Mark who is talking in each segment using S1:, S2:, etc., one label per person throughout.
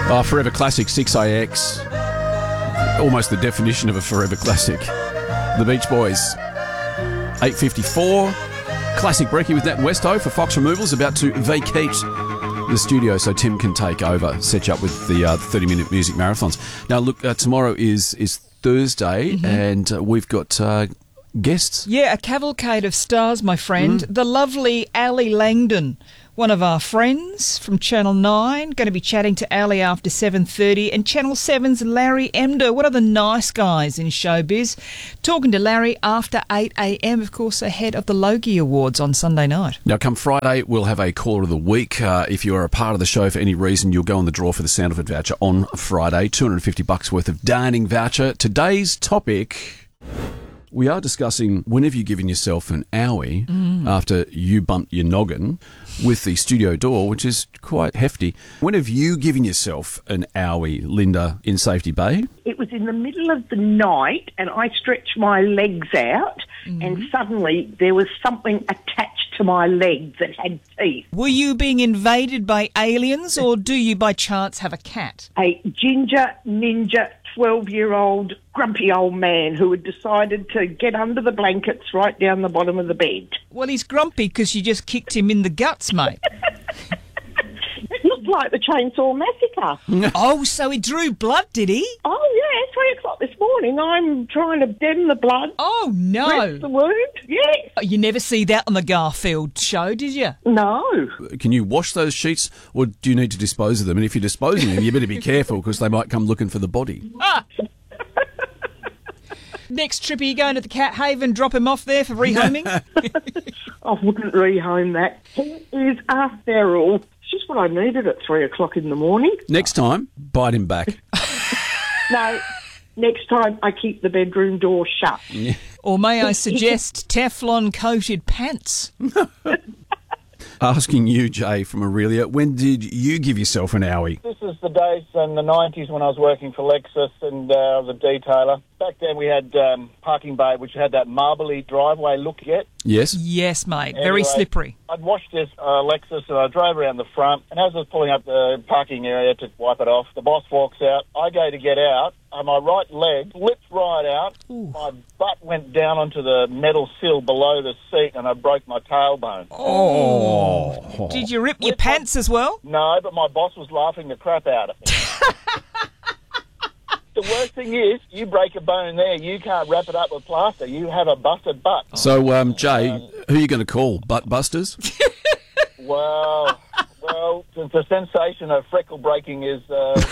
S1: Oh, Forever Classic 6AX. Almost the definition of a Forever Classic. The Beach Boys. 8:54. Classic brekkie with Nat and Westo for Fox Removals, about to vacate the studio so Tim can take over, set you up with the 30-minute music marathons. Now, look, tomorrow is Thursday, and we've got guests.
S2: Yeah, a cavalcade of stars, my friend. The lovely Ali Langdon, one of our friends from Channel 9, going to be chatting to Ali after 7:30, and Channel 7's Larry Emder, one of the nice guys in showbiz, talking to Larry after 8 a.m, of course, ahead of the Logie Awards on Sunday night.
S1: Now, come Friday, we'll have a caller of the week. If you are a part of the show for any reason, you'll go on the draw for the Sound of It voucher on Friday. $250 worth of dining voucher. Today's topic... We are discussing when have you given yourself an owie after you bumped your noggin with the studio door, which is quite hefty. When have you given yourself an owie, Linda, in Safety Bay?
S3: It was in the middle of the night and I stretched my legs out and suddenly there was something attached to my leg that had teeth.
S2: Were you being invaded by aliens, or do you by chance have a cat?
S3: A ginger ninja 12-year-old grumpy old man who had decided to get under the blankets right down the bottom of the bed.
S2: Well, he's grumpy because you just kicked him in the guts, mate.
S3: It looked like the Chainsaw Massacre.
S2: Oh, so he drew blood, did he?
S3: Oh, yeah, 3 o'clock this morning. I'm trying to stem the blood.
S2: Oh, no.
S3: Rest the wound, yes.
S2: You never see that on the Garfield show, did you?
S3: No.
S1: Can you wash those sheets, or do you need to dispose of them? And if you're disposing of them, you better be careful because they might come looking for the body.
S2: Next trip, are you going to the Cat Haven, drop him off there for rehoming?
S3: I wouldn't rehome that. He is a feral. It's just what I needed at 3 o'clock in the morning.
S1: Next time, bite him back.
S3: No, next time I keep the bedroom door shut.
S2: Or may I suggest Teflon-coated pants?
S1: Asking you, Jay, from Aurelia, when did you give yourself an owie?
S4: This is the days in the 90s when I was working for Lexus and I was a detailer. Back then we had parking bay which had that marbly driveway look yet.
S1: Yes?
S2: Yes, mate.
S4: Anyway,
S2: Very slippery.
S4: I'd washed this Lexus and I drove around the front, and as I was pulling up the parking area to wipe it off, the boss walks out. I go to get out, and my right leg slipped right out.
S2: Ooh.
S4: My butt went down onto the metal sill below the seat and I broke my tailbone.
S1: Oh.
S2: Did you rip your pants as well?
S4: No, but my boss was laughing the crap out of me. The worst thing is, you break a bone there, you can't wrap it up with plaster. You have a busted butt.
S1: So, Jay, who are you going to call? Butt busters?
S4: Well, since the sensation of freckle breaking is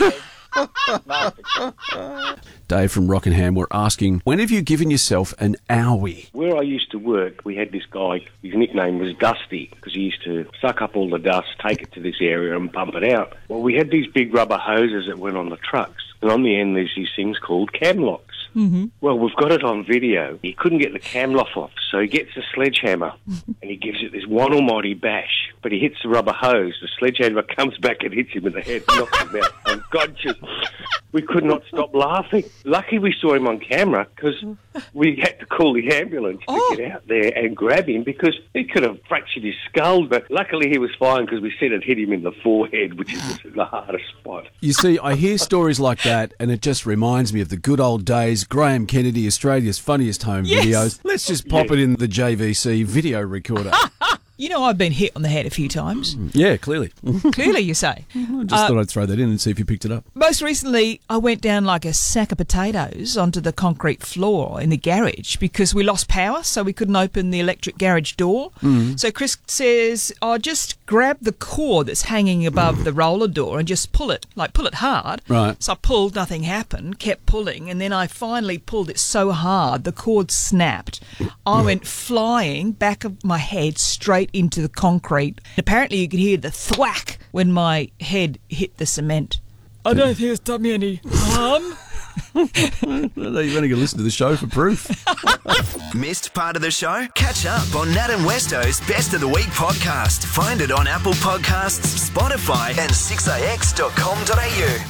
S4: nasty.
S1: Dave from Rockingham, we're asking, when have you given yourself an owie?
S5: Where I used to work, we had this guy, his nickname was Dusty, because he used to suck up all the dust, take it to this area and pump it out. Well, we had these big rubber hoses that went on the trucks, and on the end there's these things called cam locks. Well, we've got it on video. He couldn't get the cam lock off, so he gets a sledgehammer and he gives it this one almighty bash, but he hits the rubber hose. The sledgehammer comes back and hits him in the head, knocks him out unconscious. We could not stop laughing. Lucky we saw him on camera, because we had to call the ambulance to get out there and grab him, because he could have fractured his skull, but luckily he was fine because we said it hit him in the forehead, which is the hardest spot.
S1: You see, I hear stories like that, and it just reminds me of the good old days. Graham Kennedy, Australia's funniest home videos. Let's just pop it in the JVC video recorder.
S2: You know, I've been hit on the head a few times.
S1: Yeah, clearly.
S2: Clearly, you say.
S1: I just thought I'd throw that in and see if you picked it up.
S2: Most recently, I went down like a sack of potatoes onto the concrete floor in the garage because we lost power, so we couldn't open the electric garage door. So Chris says, just grab the cord that's hanging above the roller door and just pull it hard.
S1: Right.
S2: So I pulled, nothing happened, kept pulling, and then I finally pulled it so hard, the cord snapped. I went flying back of my head straight into the concrete. Apparently you could hear the thwack when my head hit the cement. I don't think it's done me any harm.
S1: You've only got to listen to the show for proof.
S6: Missed part of the show? Catch up on Nat and Westo's Best of the Week podcast. Find it on Apple Podcasts, Spotify and 6AX.com.au.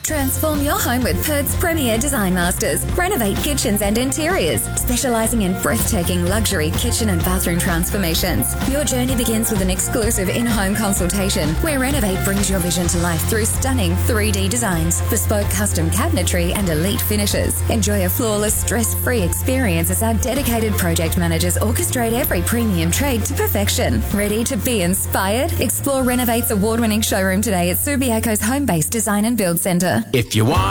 S7: Transform your home with Perth's premier design masters. Renovate kitchens and interiors, specialising in breathtaking luxury kitchen and bathroom transformations. Your journey begins with an exclusive in-home consultation where Renovate brings your vision to life through stunning 3D designs, bespoke custom cabinetry and elite finishes. Enjoy a flawless, stress-free experience as our dedicated project managers orchestrate every premium trade to perfection. Ready to be inspired? Explore Renovate's award-winning showroom today at Subiaco's home-based design and build centre.
S8: If you want